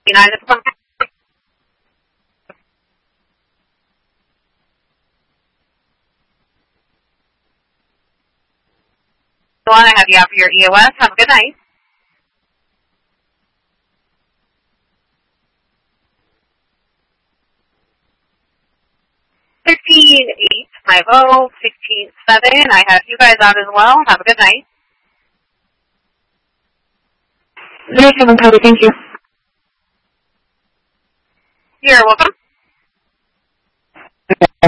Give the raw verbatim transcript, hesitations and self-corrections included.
nine. This is on. I have you out for your E O S. Have a good night. Sixteen eight five zero sixteen seven. I have you guys out as well. Have a good night. Zero seven Cody. Thank you. You're welcome.